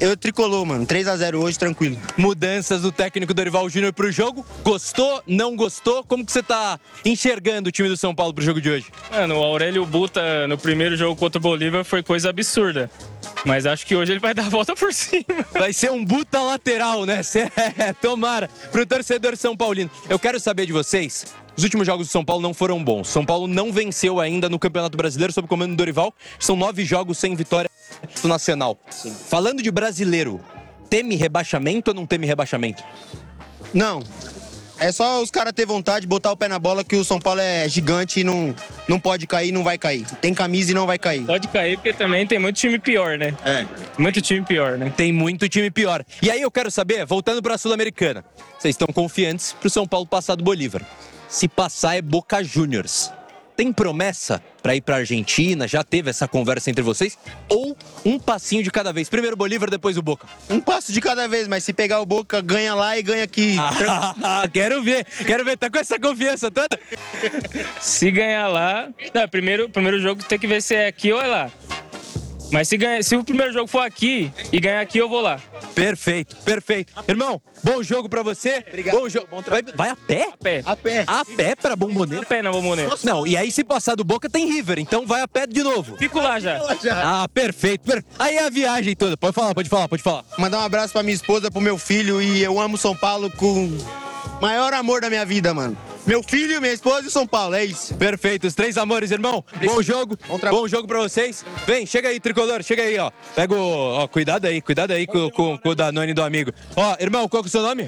Eu tricolor, mano. 3-0 hoje, tranquilo. Mudanças do técnico Dorival Júnior pro jogo. Gostou? Não gostou? Como que você tá enxergando o time do São Paulo pro jogo de hoje? Mano, o Aurélio Buta no primeiro jogo contra o Bolívar foi coisa absurda. Mas acho que hoje ele vai dar a volta por cima. Vai ser um Buta lateral, né? Tomara, pro torcedor São Paulino. Eu quero saber de vocês. Os últimos jogos do São Paulo não foram bons. São Paulo não venceu ainda no Campeonato Brasileiro sob o comando do Dorival. São 9 jogos sem vitória no Nacional. Sim. Falando de brasileiro, teme rebaixamento ou não teme rebaixamento? Não. É só os caras ter vontade, botar o pé na bola, que o São Paulo é gigante e não pode cair, não vai cair. Tem camisa e não vai cair. Pode cair porque também tem muito time pior, né? Muito time pior, né? Tem muito time pior. E aí eu quero saber, voltando pra Sul-Americana, vocês estão confiantes pro São Paulo passar do Bolívar? Se passar é Boca Juniors. Tem promessa para ir para a Argentina? Já teve essa conversa entre vocês? Ou um passinho de cada vez? Primeiro o Bolívar, depois o Boca. Um passo de cada vez, mas se pegar o Boca, ganha lá e ganha aqui. Quero ver. Tá com essa confiança toda? Se ganhar lá... Não, primeiro jogo tem que ver se é aqui ou é lá. Mas se o primeiro jogo for aqui e ganhar aqui, eu vou lá. Perfeito. Irmão, bom jogo pra você. Obrigado. Bom jogo. Vai a pé? A pé. A pé pra Bombonera? A pé na Bombonera. Não, e aí se passar do Boca tem River, então vai a pé de novo. Fico lá já. Perfeito. Aí é a viagem toda. Pode falar. Mandar um abraço pra minha esposa, pro meu filho, e eu amo São Paulo com o maior amor da minha vida, mano. Meu filho, minha esposa e São Paulo, é isso. Perfeito, os 3 amores, irmão. Bom jogo, bom jogo pra vocês. Vem, chega aí, tricolor, chega aí, ó. Pega o... Ó, cuidado aí com o Danone do amigo. Ó, irmão, qual que é o seu nome?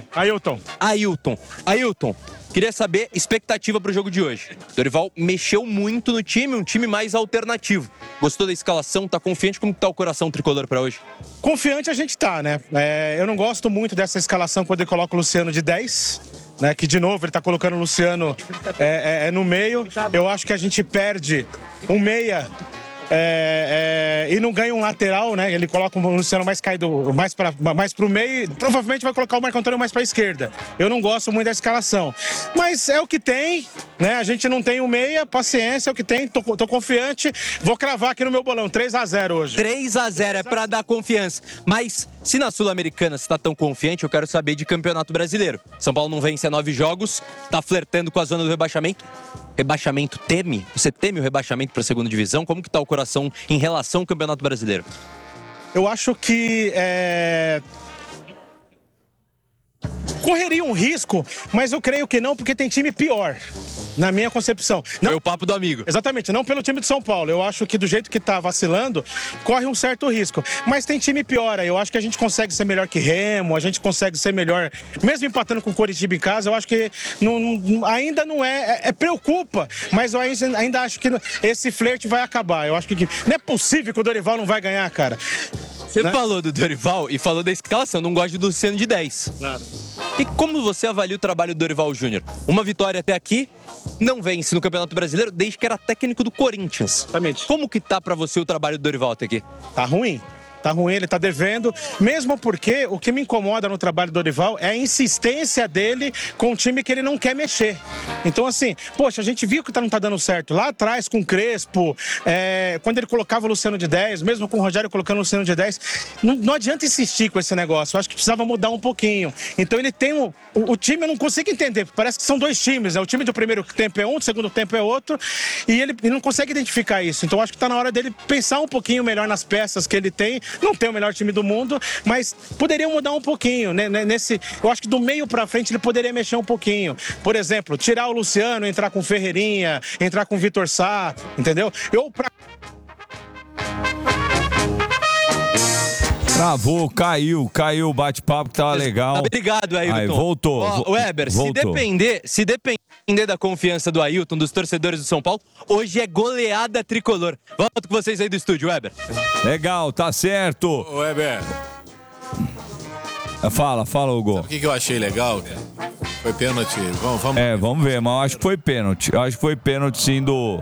Ailton. Queria saber expectativa pro jogo de hoje. Dorival mexeu muito no time, um time mais alternativo. Gostou da escalação? Tá confiante? Como tá o coração tricolor pra hoje? Confiante a gente tá, né? Eu não gosto muito dessa escalação quando ele coloca o Luciano de 10. Né, que de novo ele tá colocando o Luciano no meio. Eu acho que a gente perde um meia e não ganha um lateral, né? Ele coloca o Luciano mais caído, mais pro meio, e provavelmente vai colocar o Marco Antônio mais pra esquerda. Eu não gosto muito da escalação, mas é o que tem, né? A gente não tem o meia, paciência, é o que tem, tô confiante, vou cravar aqui no meu bolão, 3-0 hoje. 3-0 é pra dar confiança, mas se na Sul-Americana você tá tão confiante, eu quero saber de Campeonato Brasileiro. São Paulo não vence há 9 jogos, tá flertando com a zona do rebaixamento. Rebaixamento teme? Você teme o rebaixamento para a segunda divisão? Como que tá o coração em relação ao Campeonato Brasileiro? Eu acho que correria um risco, mas eu creio que não, porque tem time pior, na minha concepção. Não, foi o papo do amigo. Exatamente, não pelo time de São Paulo. Eu acho que do jeito que tá vacilando, corre um certo risco. Mas tem time pior aí. Eu acho que a gente consegue ser melhor que Remo, a gente consegue ser melhor, mesmo empatando com o Coritiba em casa. Eu acho que ainda não preocupa, mas eu ainda acho que esse flerte vai acabar. Eu acho que não é possível que o Dorival não vai ganhar, cara. Você falou do Dorival e falou da escalação, não gosta do Luciano de 10. Claro. E como você avalia o trabalho do Dorival Júnior? Uma vitória até aqui, não vence no Campeonato Brasileiro desde que era técnico do Corinthians. Exatamente. Como que tá pra você o trabalho do Dorival até aqui? Tá ruim. Tá ruim, ele tá devendo, mesmo porque o que me incomoda no trabalho do Dorival é a insistência dele com um time que ele não quer mexer. Então, assim, poxa, a gente viu que não tá dando certo. Lá atrás, com o Crespo, quando ele colocava o Luciano de 10, mesmo com o Rogério colocando o Luciano de 10, não adianta insistir com esse negócio. Eu acho que precisava mudar um pouquinho. Então, ele tem o time, eu não consigo entender, parece que são 2 times, né? O time do primeiro tempo é um, do segundo tempo é outro, e ele não consegue identificar isso. Então, eu acho que tá na hora dele pensar um pouquinho melhor nas peças que ele tem. Não tem o melhor time do mundo, mas poderia mudar um pouquinho, né? Eu acho que do meio pra frente ele poderia mexer um pouquinho. Por exemplo, tirar o Luciano, entrar com o Ferreirinha, entrar com o Vitor Sá, entendeu? Travou, caiu o bate-papo que tava legal. Obrigado, Ailton. Aí, voltou. Ó, Weber, voltou. Se depender da confiança do Ailton, dos torcedores do São Paulo, hoje é goleada tricolor. Volto com vocês aí do estúdio, Weber. Legal, tá certo. Ô, Weber. Fala, Hugo. Sabe o que eu achei legal, cara? Foi pênalti. Vamos ver, mas eu acho que foi pênalti. Eu acho que foi pênalti, sim, do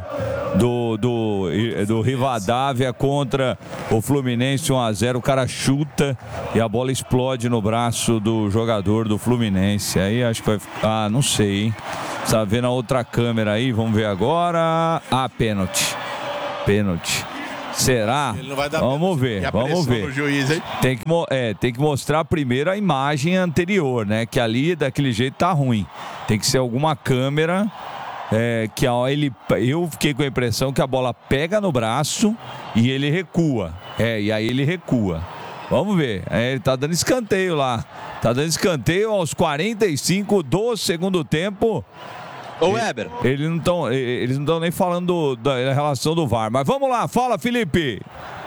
Rivadavia contra o Fluminense 1-0. O cara chuta e a bola explode no braço do jogador do Fluminense. Aí acho que vai... não sei, hein? Precisa ver na outra câmera aí. Vamos ver agora. Pênalti. Será? Ele não vai dar Vamos ver, E a vamos pressão ver. no juiz, hein? Tem que mostrar primeiro a imagem anterior, né? Que ali, daquele jeito, tá ruim. Tem que ser alguma câmera que eu fiquei com a impressão que a bola pega no braço e ele recua. E aí ele recua. Vamos ver. Ele tá dando escanteio lá. Tá dando escanteio aos 45 do segundo tempo. Ô, Weber. Eles não estão nem falando da relação do VAR. Mas vamos lá, fala, Felipe.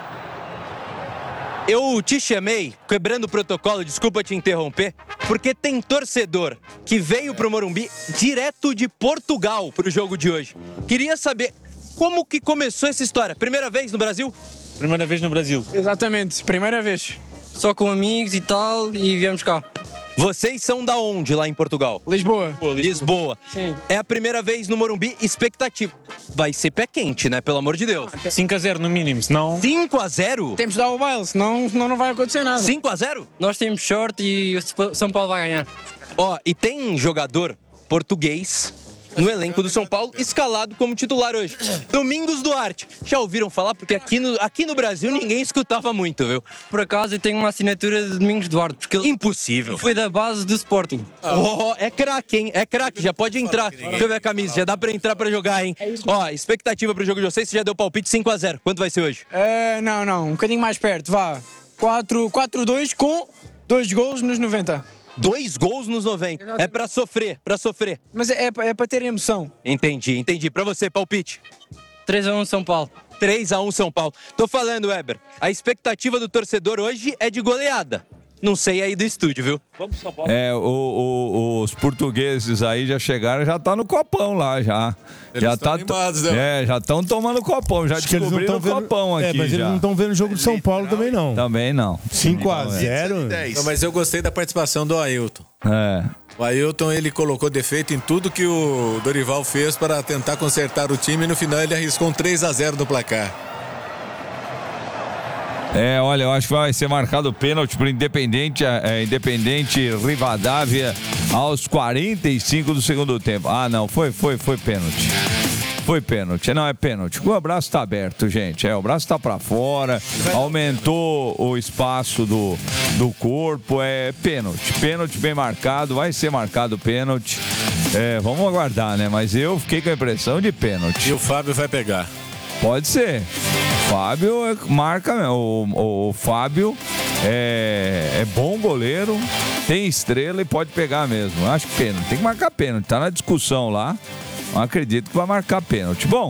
Eu te chamei, quebrando o protocolo, desculpa te interromper, porque tem torcedor que veio pro Morumbi direto de Portugal pro jogo de hoje. Queria saber como que começou essa história. Primeira vez no Brasil? Primeira vez no Brasil. Exatamente, primeira vez. Só com amigos e tal, e viemos cá. Vocês são da onde lá em Portugal? Lisboa. Lisboa. Sim. É a primeira vez no Morumbi, expectativa. Vai ser pé quente, né? Pelo amor de Deus. 5-0 no mínimo, senão... 5-0? Temos de dar o baile, senão não vai acontecer nada. 5-0? Nós temos sorte e o São Paulo vai ganhar. Ó, e tem jogador português no elenco do São Paulo, escalado como titular hoje. Domingos Duarte. Já ouviram falar? Porque aqui no Brasil ninguém escutava muito, viu? Por acaso eu tenho uma assinatura de Domingos Duarte, porque ele Impossível. foi da base do Sporting. Oh, é craque, hein? É craque, já pode entrar. Deixa eu ver a camisa, já dá pra entrar pra jogar, hein? Ó, expectativa pro jogo de vocês, você já deu palpite 5-0. Quanto vai ser hoje? Não, um bocadinho mais perto, vá. 4-2 com 2 gols nos 90. 2 gols nos 90. É pra sofrer, pra sofrer. Mas é para ter emoção. Entendi. Pra você, palpite. 3-1 São Paulo. 3-1 São Paulo. Tô falando, Weber. A expectativa do torcedor hoje é de goleada. Não sei aí do estúdio, viu? Vamos São Paulo. Os portugueses aí já chegaram, já tá no copão lá, já. Eles já estão animados, né? já estão tomando copão, já Acho que eles não descobriram o estão vendo. copão aqui Mas já. eles não estão vendo o jogo do São Paulo também, não. Também não. 5-0. Não, mas eu gostei da participação do Ailton. É. O Ailton, ele colocou defeito em tudo que o Dorival fez para tentar consertar o time e no final ele arriscou um 3-0 no placar. Olha, eu acho que vai ser marcado pênalti pro Independente Rivadavia aos 45 do segundo tempo. Ah, não, foi pênalti. Foi pênalti. Não, é pênalti. O braço tá aberto, gente. O braço tá pra fora. Aumentou o espaço do corpo. É pênalti. Pênalti bem marcado. Vai ser marcado pênalti. Vamos aguardar, né? Mas eu fiquei com a impressão de pênalti. E o Fábio vai pegar. Pode ser. Fábio marca, o Fábio é bom goleiro, tem estrela e pode pegar mesmo. Acho que pênalti, tem que marcar pênalti, tá na discussão lá. Não acredito que vai marcar pênalti. Bom,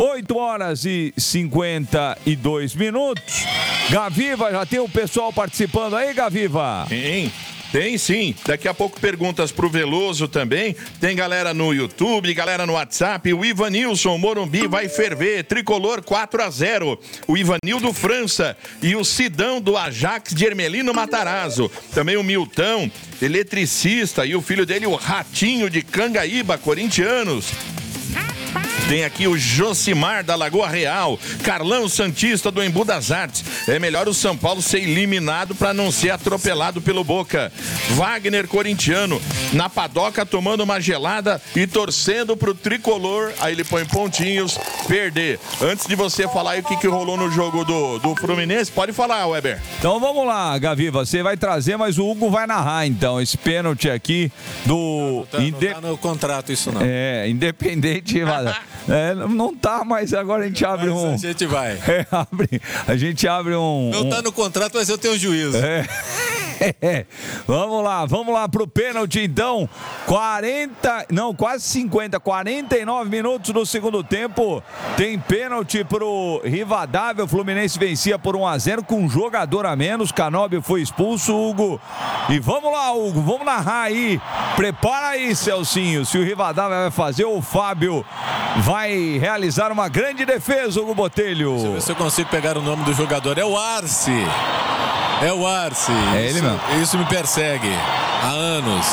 8h52. Gaviva, já tem o pessoal participando aí, Gaviva? Tem sim. Daqui a pouco perguntas pro Veloso também. Tem galera no YouTube, galera no WhatsApp. O Ivanilson, Morumbi vai ferver. Tricolor 4-0. O Ivanildo França e o Sidão do Ajax de Hermelino Matarazzo. Também o Milton, eletricista, e o filho dele, o Ratinho de Cangaíba, corintianos. Tem aqui o Josimar da Lagoa Real, Carlão Santista do Embu das Artes. É melhor o São Paulo ser eliminado para não ser atropelado pelo Boca. Wagner corintiano, na padoca tomando uma gelada e torcendo pro tricolor. Aí ele põe pontinhos, perder. Antes de você falar aí o que rolou no jogo do Fluminense, pode falar, Weber. Então vamos lá, Gaviva, você vai trazer, mas o Hugo vai narrar então esse pênalti aqui do... Não tá no contrato isso não. Independente... não tá, mas agora a gente abre A gente vai. A gente abre um... Não tá no contrato, mas eu tenho juízo. Vamos lá pro pênalti então. 49 minutos do segundo tempo. Tem pênalti pro Rivadavia. O Fluminense vencia por 1-0 com um jogador a menos. Canóbio foi expulso, Hugo. E vamos lá, Hugo, vamos narrar aí. Prepara aí, Celcinho, se o Rivadavia vai fazer ou o Fábio vai realizar uma grande defesa, Hugo Botelho. Deixa eu ver se eu consigo pegar o nome do jogador. É o Arce. É ele mesmo. Isso me persegue há anos.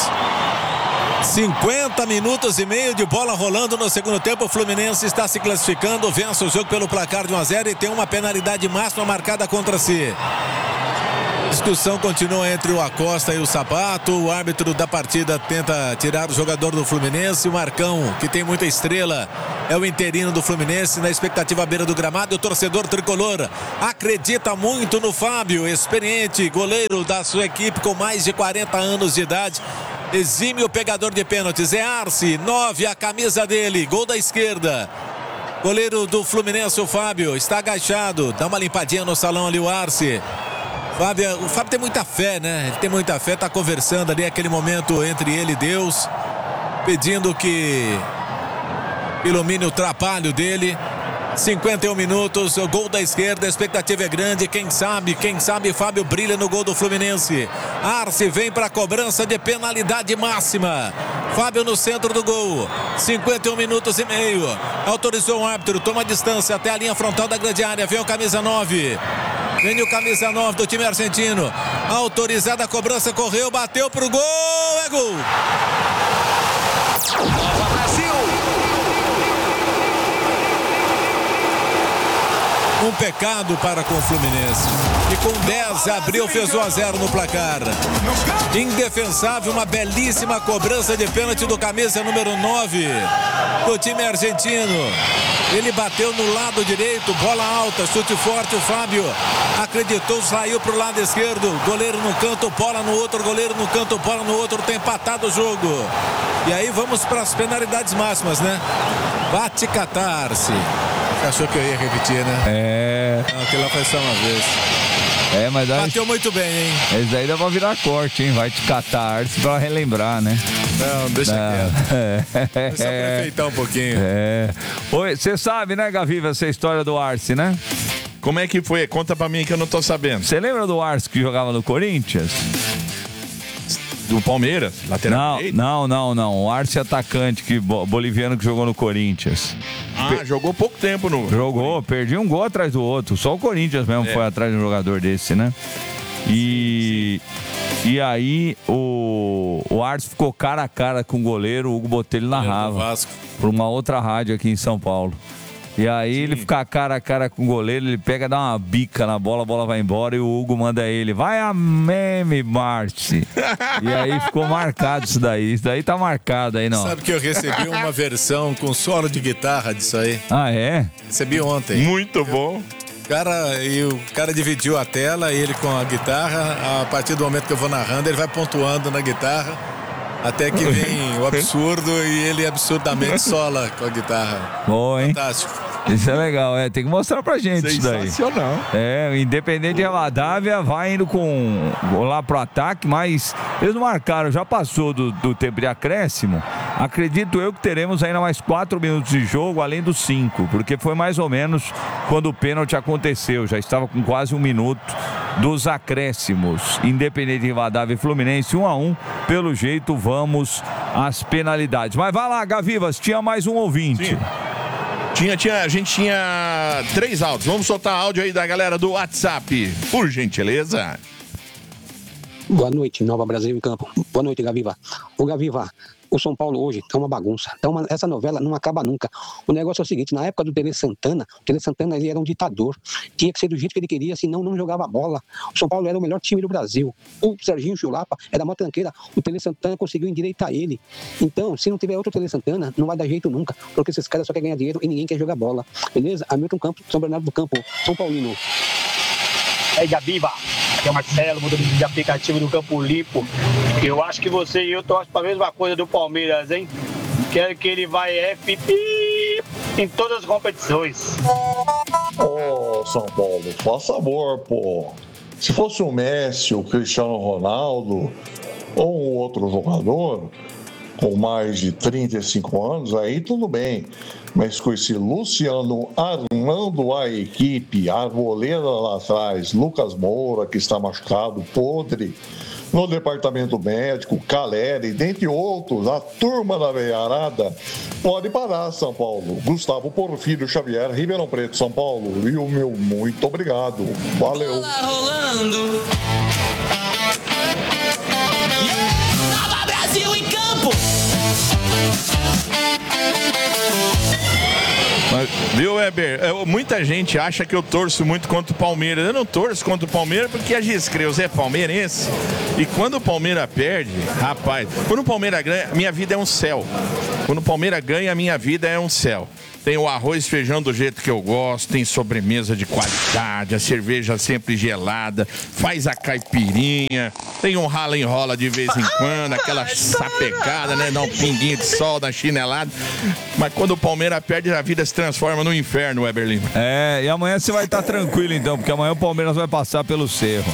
50 minutos e meio de bola rolando no segundo tempo. O Fluminense está se classificando, vence o jogo pelo placar de 1-0 e tem uma penalidade máxima marcada contra si. Discussão continua entre o Acosta e o Sabato. O árbitro da partida tenta tirar o jogador do Fluminense. O Marcão, que tem muita estrela, é o interino do Fluminense, na expectativa à beira do gramado. O torcedor tricolor acredita muito no Fábio, experiente goleiro da sua equipe com mais de 40 anos de idade. Exímio pegador de pênaltis. É Arce, 9, a camisa dele, gol da esquerda. Goleiro do Fluminense, o Fábio, está agachado. Dá uma limpadinha no salão ali o Arce. O Fábio tem muita fé, né? Ele tem muita fé, tá conversando ali, aquele momento entre ele e Deus, pedindo que ilumine o trabalho dele. 51 minutos, o gol da esquerda, a expectativa é grande. Quem sabe Fábio brilha no gol do Fluminense. Arce vem para a cobrança de penalidade máxima. Fábio no centro do gol. 51 minutos e meio. Autorizou o árbitro, toma distância até a linha frontal da grande área. Vem o camisa 9. Vem o camisa 9 do time argentino. Autorizada a cobrança, correu, bateu pro gol. É gol! Brasil! Um pecado para com o Fluminense. E com 10 abriu, fez 1-0 no placar. Indefensável, uma belíssima cobrança de pênalti do camisa número 9 do time argentino. Ele bateu no lado direito, bola alta, chute forte. O Fábio acreditou, saiu para o lado esquerdo. Goleiro no canto, bola no outro. Goleiro no canto, bola no outro. Tem empatado o jogo. E aí vamos para as penalidades máximas, né? Bate Catarse. Achou que eu ia repetir, né? Não, aquilo lá foi só uma vez. Mas aí... Bateu muito bem, hein? Esse daí dá pra virar corte, hein? Vai te catar pra relembrar, né? Não, deixa quieto. Deixa eu aproveitar um pouquinho. Oi, você sabe, né, Gaviva, essa história do Arce, né? Como é que foi? Conta pra mim que eu não tô sabendo. Você lembra do Arce que jogava no Corinthians? Do Palmeiras? Lateral direito? Não. O Arce atacante boliviano que jogou no Corinthians. Jogou pouco tempo no... Jogou, perdia um gol atrás do outro. Só o Corinthians mesmo foi atrás de um jogador desse, né? E aí o Arce ficou cara a cara com o goleiro, o Hugo Botelho narrava por uma outra rádio aqui em São Paulo. E aí ele fica cara a cara com o goleiro, ele pega, dá uma bica na bola, a bola vai embora e o Hugo manda ele, vai a meme, Marte. E aí ficou marcado isso daí tá marcado aí, não. Sabe que eu recebi uma versão com solo de guitarra disso aí? Ah, é? Recebi ontem. Muito bom. O cara dividiu a tela, ele com a guitarra, a partir do momento que eu vou narrando, ele vai pontuando na guitarra, até que vem o absurdo e ele absurdamente sola com a guitarra. Bom, hein? Fantástico. Isso é legal, tem que mostrar pra gente isso daí. Sensacional. O Independente de Rivadavia vai indo lá pro ataque, mas eles não marcaram, já passou do tempo de acréscimo. Acredito eu que teremos ainda mais 4 minutos de jogo, além dos 5, porque foi mais ou menos quando o pênalti aconteceu, já estava com quase 1 minuto dos acréscimos. Independente de Rivadavia e Fluminense 1-1, pelo jeito vamos às penalidades. Mas vai lá, Gavivas, tinha mais um ouvinte. Sim. A gente tinha 3 áudios. Vamos soltar áudio aí da galera do WhatsApp, por gentileza. Boa noite, Nova Brasil em Campo. Boa noite, Gaviva. Ô, Gaviva, o São Paulo hoje tá uma bagunça. Essa novela não acaba nunca. O negócio é o seguinte, na época do Tele Santana, ele era um ditador. Tinha que ser do jeito que ele queria, senão não jogava bola. O São Paulo era o melhor time do Brasil. O Serginho Chulapa era uma tranqueira. O Tele Santana conseguiu endireitar ele. Então, se não tiver outro Tele Santana, não vai dar jeito nunca. Porque esses caras só querem ganhar dinheiro e ninguém quer jogar bola. Beleza? Hamilton Campos, São Bernardo do Campo, São Paulino. Aí, Gabiba, aqui é o Marcelo, motorista de aplicativo do Campo Limpo. Eu acho que você e eu torcem para a mesma coisa do Palmeiras, hein? Quero que ele vai em todas as competições. São Paulo, faça amor, pô. Se fosse o Messi, o Cristiano Ronaldo ou um outro jogador com mais de 35 anos, aí tudo bem. Mas com esse Luciano armando a equipe, a goleira lá atrás, Lucas Moura, que está machucado, podre, no departamento médico, Caleri, dentre outros, a turma da veiarada, pode parar, São Paulo. Gustavo Porfírio Xavier, Ribeirão Preto, São Paulo. E o meu muito obrigado. Valeu. Rolando. Nova Brasil em campo. Viu, Weber? Muita gente acha que eu torço muito contra o Palmeiras. Eu não torço contra o Palmeiras porque a Giscreus é palmeirense. E quando o Palmeiras perde, rapaz, quando o Palmeiras ganha, minha vida é um céu. Quando o Palmeiras ganha, minha vida é um céu. Tem o arroz e feijão do jeito que eu gosto, tem sobremesa de qualidade, a cerveja sempre gelada, faz a caipirinha, tem um rala-enrola de vez em quando, aquela sapecada, né? Dá um pinguinho de sol, dá chinelada. Mas quando o Palmeiras perde, a vida se transforma no inferno, Weber Lima. E amanhã você vai estar tranquilo então, porque amanhã o Palmeiras vai passar pelo Cerro.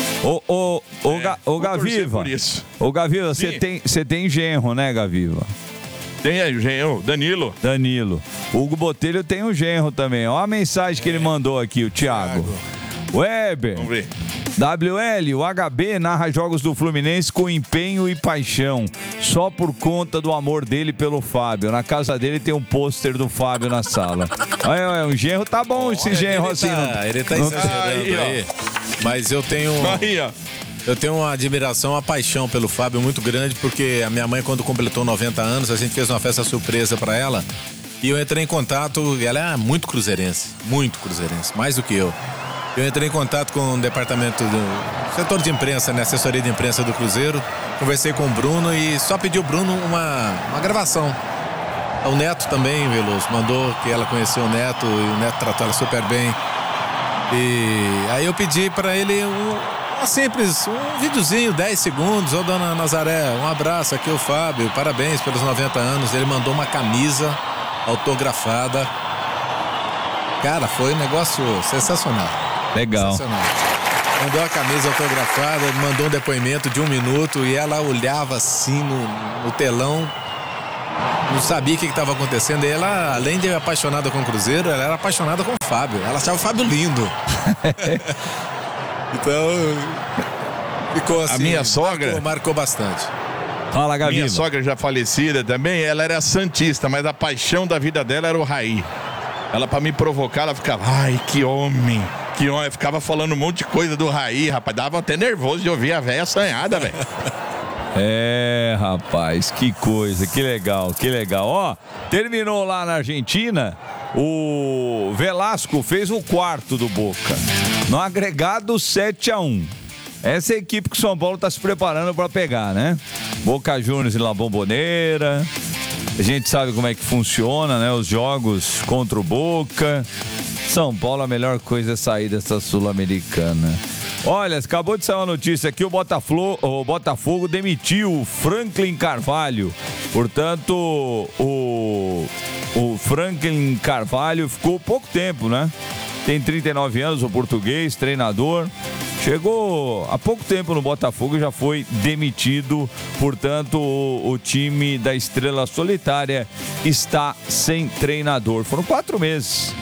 Ô Gaviva, você tem genro, né, Gaviva? Tem aí o genro, Danilo. O Hugo Botelho tem um genro também. Olha a mensagem que ele mandou aqui, o Thiago. Weber. Vamos ver. WL, o HB narra jogos do Fluminense com empenho e paixão, só por conta do amor dele pelo Fábio. Na casa dele tem um pôster do Fábio na sala. Olha, um genro tá bom esse genro assim. Ele tá exagerando aí. Mas eu tenho... Eu tenho uma admiração, uma paixão pelo Fábio muito grande, porque a minha mãe, quando completou 90 anos, a gente fez uma festa surpresa pra ela e eu entrei em contato, ela é muito cruzeirense, mais do que eu. Eu entrei em contato com o departamento do setor de imprensa, né, assessoria de imprensa do Cruzeiro, conversei com o Bruno e só pedi o Bruno uma gravação. O Neto também, Veloso, mandou que ela conheceu o Neto e o Neto tratou ela super bem. E aí eu pedi pra ele simples, um videozinho, 10 segundos. Ô, dona Nazaré, um abraço, aqui é o Fábio, parabéns pelos 90 anos. Ele mandou uma camisa autografada. Cara, foi um negócio sensacional. Legal. Sensacional. Mandou a camisa autografada, mandou um depoimento de 1 minuto e ela olhava assim no telão, não sabia o que estava acontecendo. E ela, além de apaixonada com o Cruzeiro, ela era apaixonada com o Fábio. Ela achava o Fábio lindo. Então, ficou assim. A minha sogra marcou bastante. Fala, Gaviva. Minha sogra já falecida também, ela era santista, mas a paixão da vida dela era o Raí. Ela, pra me provocar, ela ficava, ai, que homem. Ficava falando um monte de coisa do Raí, rapaz. Dava até nervoso de ouvir a véia assanhada, velho. Rapaz, que coisa, que legal. Ó, terminou lá na Argentina, o Velasco fez o quarto do Boca, no agregado 7-1. Essa é a equipe que o São Paulo está se preparando para pegar, né? Boca Juniors e La Bombonera. A gente sabe como é que funciona, né? Os jogos contra o Boca. São Paulo, a melhor coisa é sair dessa Sul-Americana. Olha, acabou de sair uma notícia aqui, o Botafogo demitiu o Franklin Carvalho. Portanto, o Franklin Carvalho ficou pouco tempo, né? Tem 39 anos, o português, treinador. Chegou há pouco tempo no Botafogo e já foi demitido. Portanto, o time da Estrela Solitária está sem treinador. Foram 4 meses.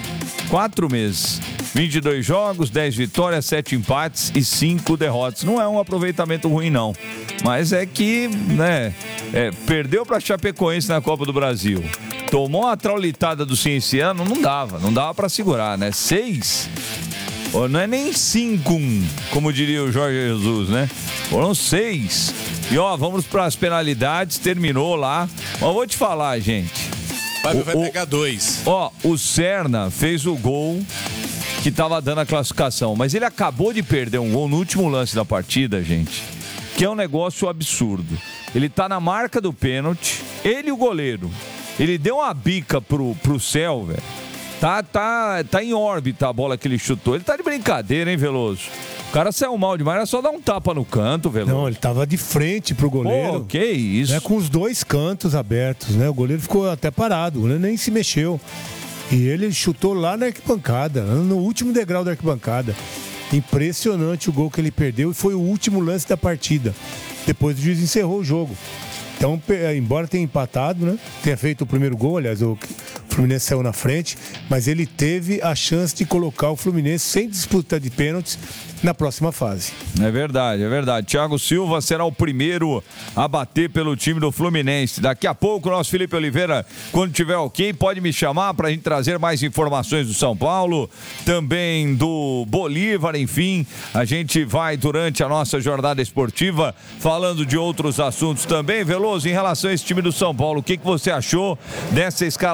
22 jogos, 10 vitórias, 7 empates e 5 derrotas. Não é um aproveitamento ruim, não. Mas é que, né, perdeu para Chapecoense na Copa do Brasil. Tomou a traulitada do Cienciano, não dava para segurar, né? 6, não é nem 5-1, como diria o Jorge Jesus, né? Foram 6. E ó, vamos para as penalidades, terminou lá. Mas vou te falar, gente. Fábio vai pegar 2. Ó, o Serna fez o gol que estava dando a classificação, mas ele acabou de perder um gol no último lance da partida, gente, que é um negócio absurdo. Ele tá na marca do pênalti, ele e o goleiro. Ele deu uma bica pro céu, velho. Tá em órbita a bola que ele chutou. Ele tá de brincadeira, hein, Veloso? O cara saiu mal demais, era só dar um tapa no canto, Veloso. Não, ele tava de frente pro goleiro. Pô, que isso? Com os 2 cantos abertos, né? O goleiro ficou até parado, o goleiro nem se mexeu. E ele chutou lá na arquibancada, no último degrau da arquibancada. Impressionante o gol que ele perdeu e foi o último lance da partida. Depois o juiz encerrou o jogo. Então, embora tenha empatado, né? Tenha feito o primeiro gol, aliás, o Fluminense saiu na frente, mas ele teve a chance de colocar o Fluminense sem disputa de pênaltis na próxima fase. É verdade. Thiago Silva será o primeiro a bater pelo time do Fluminense. Daqui a pouco, nosso Felipe Oliveira, quando tiver ok, pode me chamar para a gente trazer mais informações do São Paulo, também do Bolívar, enfim. A gente vai, durante a nossa jornada esportiva, falando de outros assuntos também. Veloso, em relação a esse time do São Paulo, o que você achou dessa escalação do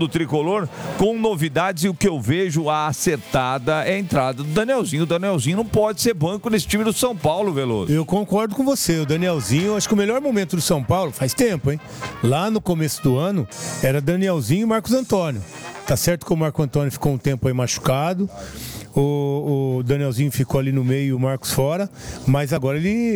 do Tricolor com novidades e o que eu vejo a acertada é a entrada do Danielzinho. O Danielzinho não pode ser banco nesse time do São Paulo, Veloso. Eu concordo com você. O Danielzinho, acho que o melhor momento do São Paulo, faz tempo, hein? Lá no começo do ano, era Danielzinho e Marcos Antônio. Tá certo que o Marco Antônio ficou um tempo aí machucado. O Danielzinho ficou ali no meio e o Marcos fora. Mas agora ele